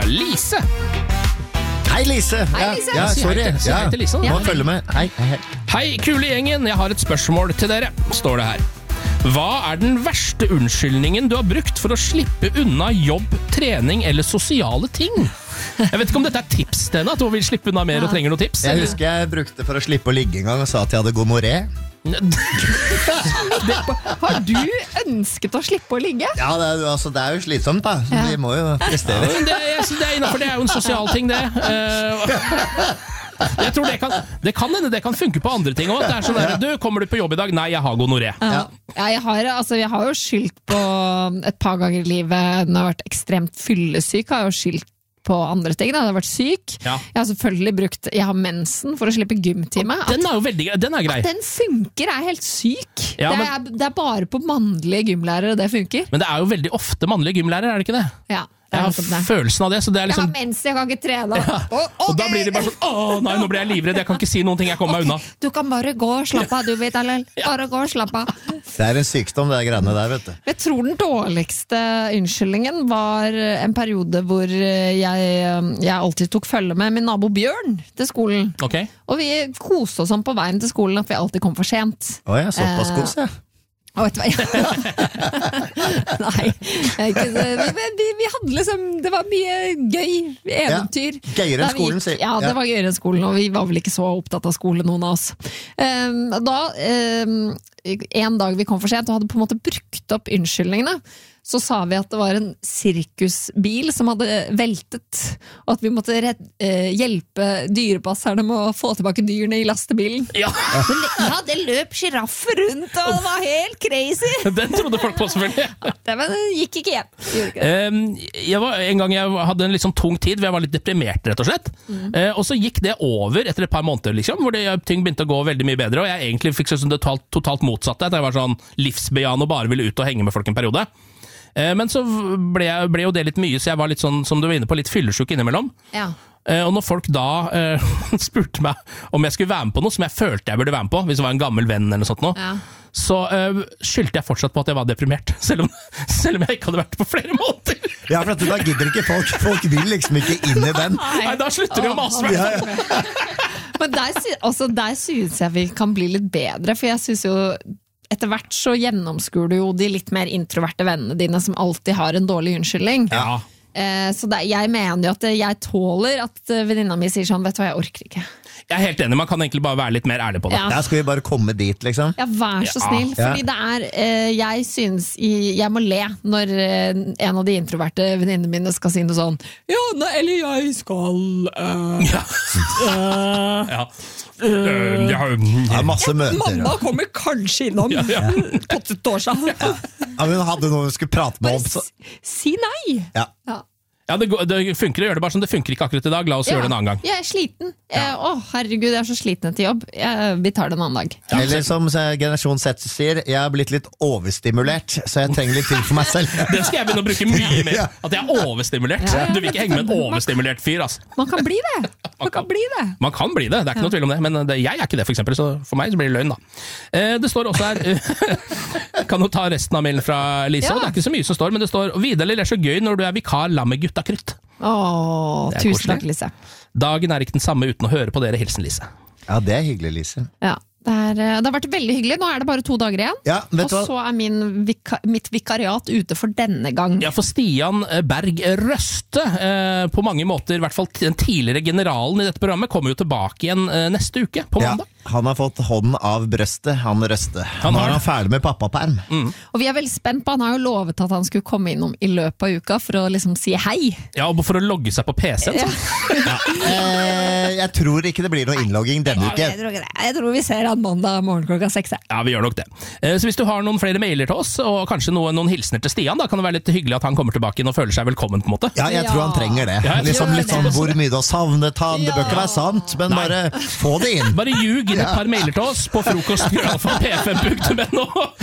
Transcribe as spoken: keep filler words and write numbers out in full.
Lise. Hei Lise. Hei, Lise. Ja, ja, sorry. Si hei til- si hei til Lise. Må Ja. følge med. Hei, hei, hei. Hei, kule gjengen, jeg har et spørsmål til dere, står det her. Hva er den verste unnskyldningen du har brukt for å slippe unna jobb, trening eller sosiale ting? Jeg vet ikke om dette er tips til henne, at hun vil slippe unna mer og trenger noen tips. Jeg husker jeg brukte for å slippe å ligge en gang og sa at jeg hadde gonoré. Har du ønsket å slippe å ligge? Ja, det er, altså, det er jo slitsomt da. Så Ja. vi må jo prestere. Men det, jeg synes det er innenfor, det er jo en sosial ting, det. Eh, Jeg tror det kan, det kan hende det kan funke på andre ting også. Det er sånn der, du, kommer du på jobb i dag? Nei, jeg har gonoré. Ja. Ja, jeg, har, altså, jeg har jo skyldt på et par ganger i livet når jeg har vært ekstremt fyllesyk, har jeg jo skyldt på andre ting, da. Jeg har vært syk. Ja. Jeg har selvfølgelig brukt, jeg har mensen for å slippe gymtime. At Den er jo veldig grei. Den er grei. den funker er helt syk. Ja, det, men- er, det er bare på mannlige gymlærere det funker. Men det er jo veldig ofte mannlige gymlærere, er det ikke det? Ja, det Jeg er har nettopp det. følelsen av det, så det er Jeg har liksom... mens, jeg kan ikke trene. Ja. Å, Og da ok. blir de bare sånn, åh nei, nå ble jeg livredd, jeg kan ikke si noen ting, jeg kommer meg unna. Du kan bare gå og slappe av, du vet, eller? Bare gå og slappe av. Det er en sykdom, det greiene der, vet du. Jeg tror den dårligste unnskyldningen var en periode hvor jeg, jeg alltid tok følge med min nabo Bjørn til skolen. Ok? Og vi koste oss sånn på veien til skolen at vi alltid kom for sent. Å, jeg så på skos, jeg. Og vet du hva? Nei, ikke, så- vi, vi, vi hadde liksom, det var mye gøy eventyr. Ja, gøyere enn Der vi skolen, gikk- sier- Ja, det ja. var gøyere enn skolen, og vi var vel ikke så opptatt av skole, noen av oss. Um, da, um, en dag vi kom for sent og hadde på en måte brukt opp unnskyldningene, så sa vi at det var en sirkusbil som hadde veltet, og at vi måtte redd, eh, hjelpe dyrepasserne med å få tilbake dyrene i lastebilen. Ja, Men det, ja, det løp giraffer rundt, og det var helt crazy! den trodde folk på selvfølgelig. Det, men det gikk ikke igjen. Det gjorde ikke det. Um, jeg var, en gang jeg hadde en litt sånn tung tid, hvor jeg var litt deprimert, rett og slett. Eh, og så gikk det over etter et par måneder, liksom, hvor det, ting begynte å gå veldig mye bedre, og jeg egentlig fikk sånn det totalt, totalt motsatte, at jeg var sånn livsbejane og bare ville ut og henge med folk en periode. Eh, men så ble, jeg, ble jo det litt mye, så jeg var litt sånn, som du var inne på, litt fyllesjuk innimellom. Ja. Eh, og når folk da eh, spurte meg om jeg skulle være med på noe som jeg følte jeg burde være med på, hvis det var en gammel venn eller noe sånt noe, Ja. så eh, skyldte jeg fortsatt på at jeg var deprimert, selv om, selv om jeg ikke hadde vært på flere måneder. Ja, for at da gidder ikke folk. Folk vil liksom ikke inn i den. Nei, da slutter de å mase meg. Ja, ja. Men der, sy- altså, der synes jeg vi kan bli litt bedre, for jeg synes jo etter hvert så gjennomskuer du jo de litt mer introverte vennene dine som alltid har en dårlig unnskyldning. Ja. Eh, så det, jeg mener jo at jeg tåler at venninna mi sier sånn, vet du hva, jeg orker ikke. Jeg er helt enig, man kan egentlig bare være litt mer ærlig på det. Ja. Ja, skal vi bare komme dit, liksom? Ja, vær så Ja. snill, Ja. fordi det er, eh, jeg synes, i- jeg må le når eh, en av de introverte venninnene mine skal si noe sånn, ja, nei, eller jeg skal, eh, Ja. ja. Øh, ja, Det er masse møter. mamma Og. kommer kanskje innom Ja, ja. på torsdag. Ja, men hun hadde noen hun skulle prate med Bare om. Så. s- si nei. Ja. Ja. ja det, går- det funker å gjøre det, bare sånn, det funker ikke akkurat i dag, la oss gjøre det en annen gang. Jeg er sliten. Eh, Å, herregud, jeg er så sliten etter jobb. Jeg, vi tar det en annen dag. Eller som generasjon Z sier, jeg har blitt litt overstimulert, så jeg trenger litt tid for meg selv. Det skal jeg begynne å bruke mye mer. Ja. At jeg er overstimulert. Ja, ja, Du vil ikke henge med en overstimulert fyr, altså. Man kan bli det. Man kan bli det. Man kan bli det, det er ikke noe tvil om det, men det, jeg er ikke det, for eksempel, så for meg så blir det løgn, da. Eh, det står også her eh, Kan du ta resten av mailen fra Lise? Ja. Og det er ikke så mye som står, men det står Vidar, det er så gøy når du er vikar la med gutta krutt. Åh, Det er tusen koselig. takk, Lise. Dagen er ikke den samme uten å høre på dere. Hilsen Lise. Ja, det er hyggelig, Lise. Ja, det, er, eh, det har vært veldig hyggelig. Nå er det bare to dager igjen. Ja, vet Og du hva? så er min vika, mitt vikariat ute for denne gang. Ja, for Stian Berg Røste, eh, på mange måter, i hvert fall den tidligere generalen i dette programmet, kommer jo tilbake igjen eh, neste uke, på Ja, mandag. han har fått hånden av brøstet, han Røste. Han Nå har er han det. ferdig med pappaperm. Og vi er veldig spent på, han har jo lovet at han skulle komme innom i løpet av uka for å liksom si hei. Ja, og for å logge seg på P C-en. Ja. så. Eh, jeg tror ikke det blir noe innlogging denne Jeg uken. tror, ikke det. jeg tror vi ser han mandag morgen klokka seks. jeg. Ja, vi gjør nok det. Eh, Så hvis du har noen flere mailer til oss, og kanskje noen, noen hilsener til Stian, da kan det være litt hyggelig at han kommer tilbake inn og føler seg velkommen, på en måte. Ja, jeg tror han trenger det. Ja, jeg Liksom tror litt det. sånn hvor mye du har savnet han. Det bør ikke være sant, men bare få det inn. Bare ljug inn et par mailer til oss på frokostgrønfam p f m punktum n o.